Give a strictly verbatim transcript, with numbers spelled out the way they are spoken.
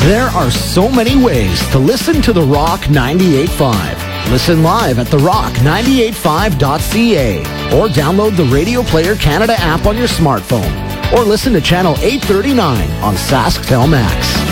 There are so many ways to listen to The Rock ninety-eight point five. Listen live at the rock ninety-eight point five dot c a or download the Radio Player Canada app on your smartphone or listen to Channel eight thirty-nine on SaskTel Max.